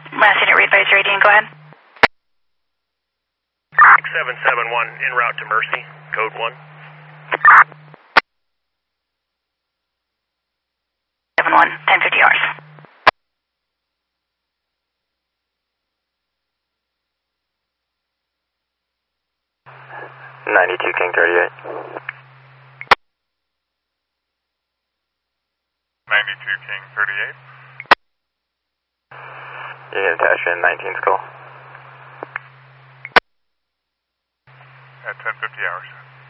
Last unit read by rating, go ahead. 771 en route to Mercy, code 1. 71, 1050 hours. King 38. 92 King 38. Unit attachment 19's call. At 1050 hours.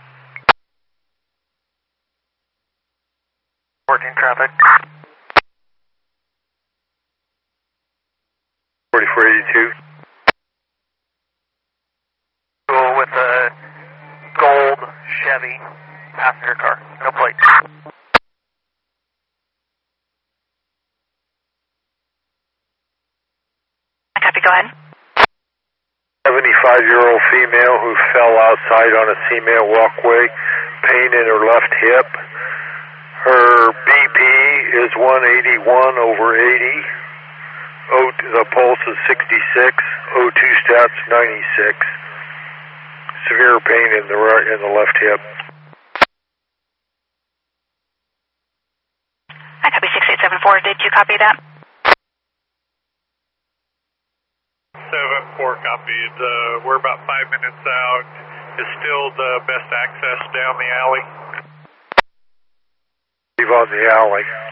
14 traffic. 4482. With a gold Chevy passenger car, no plate. Copy, go ahead. 75-year-old female who fell outside on a cement walkway, pain in her left hip. Her BP is 181/80. The pulse is 66. O2 stats 96. Severe pain in the left hip. I copy 6874. Did you copy that? 7-4 copied. We're about 5 minutes out. Is still the best access down the alley? Leave on the alley.